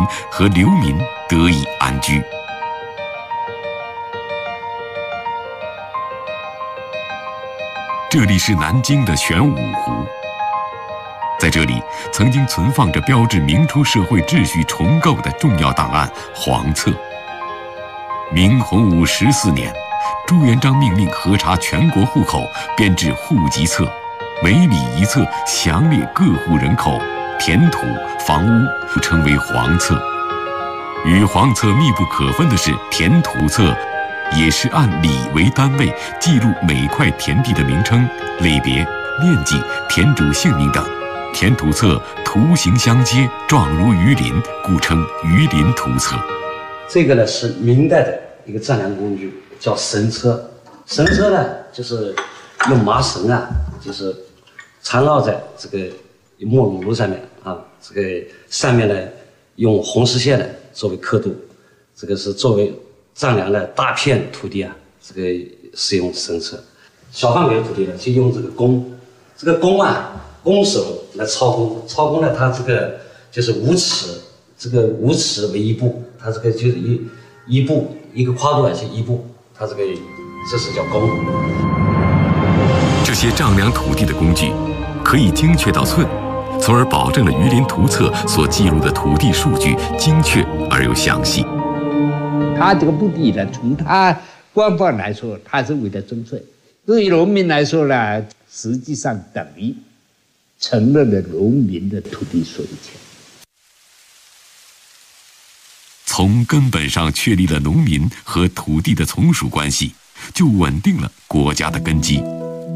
和流民得以安居。这里是南京的玄武湖，在这里曾经存放着标志明初社会秩序重构的重要档案黄册。明洪武14年，朱元璋命令核查全国户口，编制户籍册，每里一册，详列各户人口、田土、房屋，称为黄册。与黄册密不可分的是田土册，也是按里为单位记录每块田地的名称、类别、面积、田主姓名等。田土册图形相接，状如鱼鳞，故称鱼鳞土册。 这个呢是明代的一个丈量工具，叫绳车。绳车呢就是用麻绳啊，就是缠绕在这个磨乳炉上面啊，这个上面呢用红丝线呢作为刻度，这个是作为丈量的大片土地啊，这个使用绳车。小范围的土地呢就用这个弓，这个弓啊，弓手来操弓，操弓呢它这个就是5尺，这个5尺为1步，它这个就是一步一个跨度啊，就1步，它这是叫弓。 这些丈量土地的工具可以精确到寸，从而保证了鱼鳞图册所记录的土地数据精确而又详细。 他这个目的呢，从他官方来说，他是为了征税；对于农民来说呢，实际上等于承认了农民的土地所有权。 从根本上确立了农民和土地的从属关系，就稳定了国家的根基。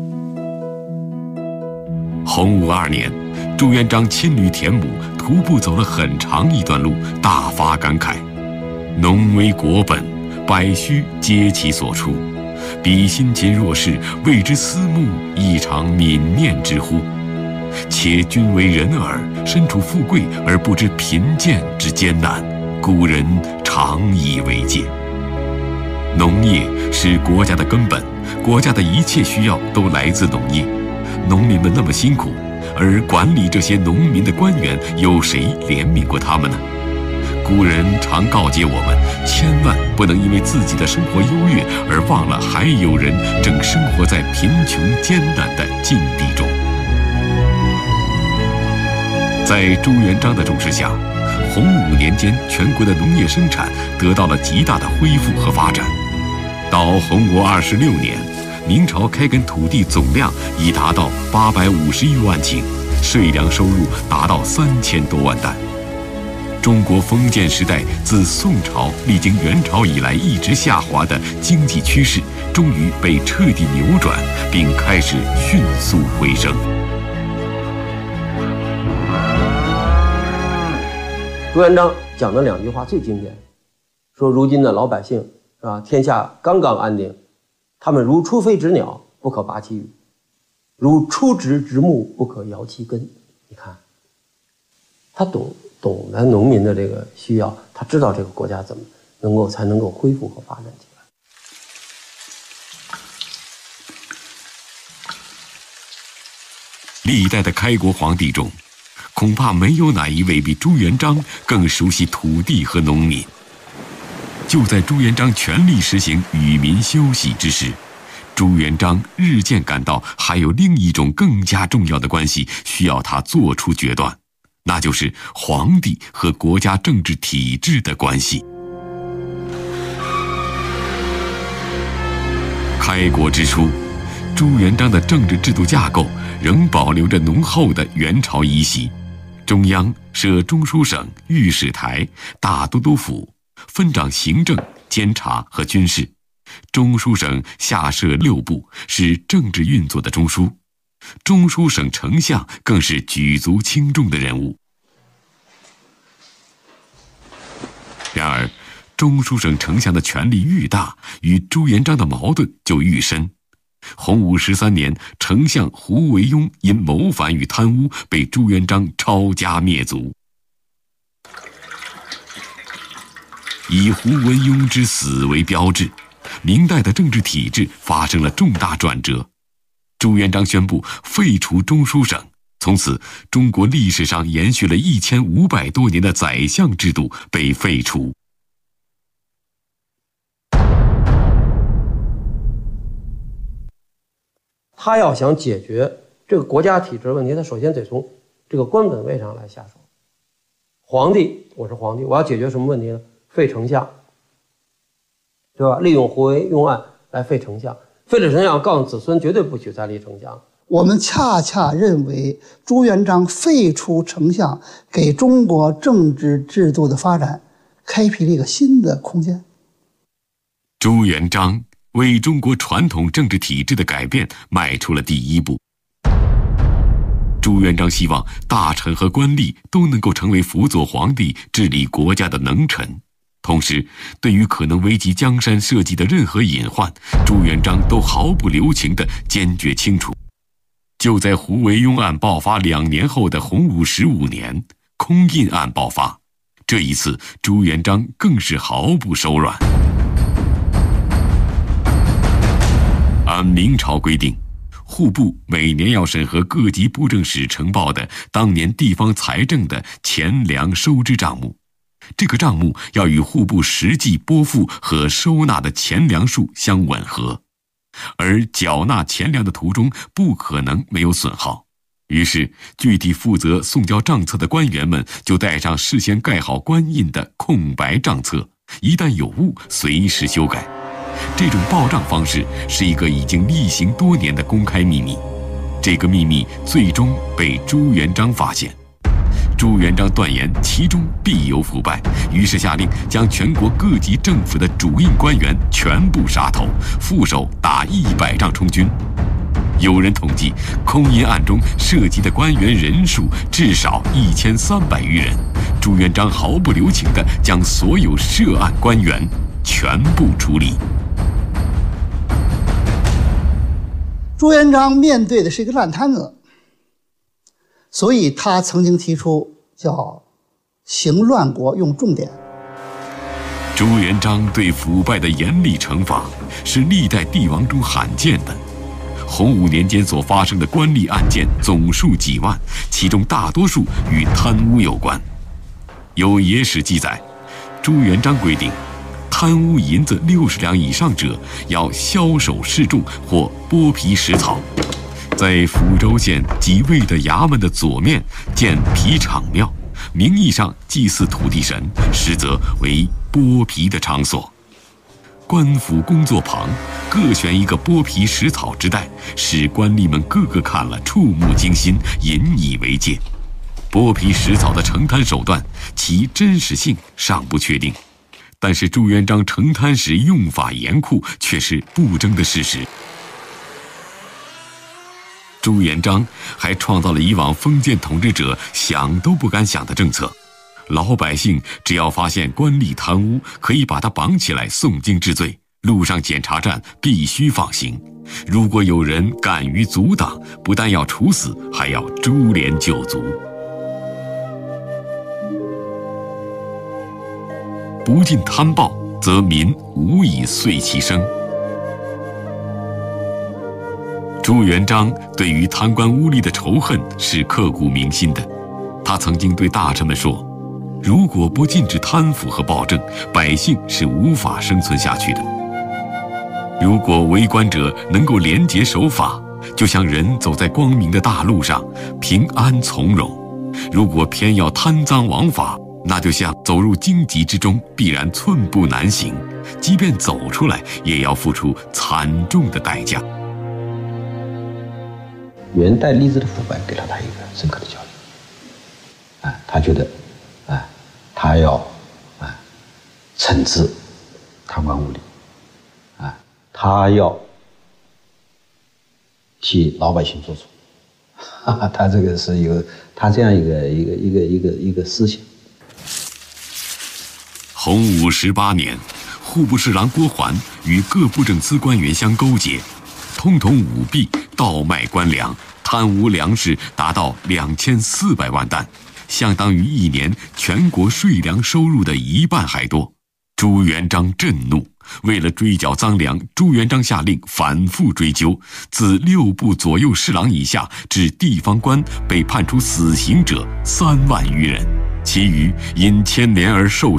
洪武2年，朱元璋亲驴田亩，徒步走了很长一段路，大发感慨：农为国本，百虚皆其所出。彼辛勤若士，为之思慕，亦常泯念之乎？且君为人耳，身处富贵而不知贫贱之艰难，古人常以为戒。农业是国家的根本，国家的一切需要都来自农业。农民们那么辛苦，而管理这些农民的官员有谁怜悯过他们呢？古人常告诫我们，千万不能因为自己的生活优越而忘了还有人正生活在贫穷艰难的境地中。在朱元璋的重视下，洪武年间全国的农业生产得到了极大的恢复和发展。到洪武26年，明朝开垦土地总量已达到851万顷，税粮收入达到3000多万担。中国封建时代自宋朝历经元朝以来一直下滑的经济趋势，终于被彻底扭转，并开始迅速回升。 朱元璋讲的2句话最经典，说如今的老百姓是吧，天下刚刚安定，他们如出飞之鸟，不可拔其羽；如出植之木，不可摇其根。你看，他懂得农民的这个需要，他知道这个国家怎么才能够恢复和发展起来。历代的开国皇帝中，恐怕没有哪一位比朱元璋更熟悉土地和农民。就在朱元璋全力实行与民休息之时，朱元璋日渐感到还有另一种更加重要的关系需要他做出决断，那就是皇帝和国家政治体制的关系。开国之初，朱元璋的政治制度架构仍保留着浓厚的元朝遗习。中央设中书省、御史台、大都督府，分掌行政、监察和军事。中书省下设6部，是政治运作的中枢。中书省丞相更是举足轻重的人物。然而，中书省丞相的权力愈大，与朱元璋的矛盾就愈深。洪武13年，丞相胡惟庸因谋反与贪污被朱元璋抄家灭族。以胡惟庸之死为标志，明代的政治体制发生了重大转折。朱元璋宣布废除中书省， 从此，中国历史上延续了1500多年的宰相制度被废除。 他要想解决这个国家体制问题，他首先得从这个官本位上来下手。皇帝，我是皇帝，我要解决什么问题呢？废丞相，对吧？利用胡惟庸案来废丞相，废了丞相，告诉子孙绝对不许再立丞相。 我们恰恰认为朱元璋废除丞相，给中国政治制度的发展开辟了一个新的空间。 朱元璋为中国传统政治体制的改变迈出了第一步。朱元璋希望大臣和官吏都能够成为辅佐皇帝治理国家的能臣，同时对于可能危及江山社稷的任何隐患，朱元璋都毫不留情地坚决清除。就在胡惟庸案爆发2年后的洪武15年，空印案爆发，这一次朱元璋更是毫不手软。按明朝规定，户部每年要审核各级布政使呈报的当年地方财政的钱粮收支账目，这个账目要与户部实际拨付和收纳的钱粮数相吻合，而缴纳钱粮的途中不可能没有损耗。于是具体负责送交账册的官员们就带上事先盖好官印的空白账册，一旦有误随时修改。这种报账方式是一个已经例行多年的公开秘密，这个秘密最终被朱元璋发现。朱元璋断言其中必有腐败，于是下令将全国各级政府的主印官员全部杀头，副手打100仗充军。有人统计，空印案中涉及的官员人数至少1300余人。朱元璋毫不留情地将所有涉案官员全部处理。 朱元璋面对的是一个烂摊子，所以他曾经提出叫行乱国用重典。 朱元璋对腐败的严厉惩罚是历代帝王中罕见的。洪武年间所发生的官吏案件总数几万，其中大多数与贪污有关。有野史记载，朱元璋规定，贪污银子60两以上者，要枭首示众或剥皮食草。在抚州县己未的衙门的左面建皮场庙，名义上祭祀土地神，实则为剥皮的场所。官府工作旁各选一个剥皮食草之代，使官吏们个个看了触目惊心，引以为戒。剥皮食草的承贪手段，其真实性尚不确定，但是朱元璋承贪时用法严酷却是不争的事实。朱元璋还创造了以往封建统治者想都不敢想的政策，老百姓只要发现官吏贪污，可以把他绑起来诵经治罪，路上检查站必须放行。如果有人敢于阻挡，不但要处死，还要株连九族。不尽贪暴，则民无以遂其生。朱元璋对于贪官污吏的仇恨是刻骨铭心的。他曾经对大臣们说，如果不禁止贪腐和暴政，百姓是无法生存下去的。如果为官者能够廉洁守法，就像人走在光明的大路上，平安从容；如果偏要贪赃枉法，那就像走入荆棘之中，必然寸步难行，即便走出来，也要付出惨重的代价。 元代吏治的腐败给了他一个深刻的教育，他觉得，他要，惩治贪官污吏，他要替老百姓做主，他这个是有他这样一个思想。 洪武18年，户部侍郎郭桓与各布政司官员相勾结，通同舞弊、倒卖官粮，贪污粮食达到2400万担，相当于1年全国税粮收入的1半还多。朱元璋震怒， 为了追缴赃粮，朱元璋下令反复追究，自6部左右侍郎以下至地方官被判处死刑者3万余人，其余因牵连而受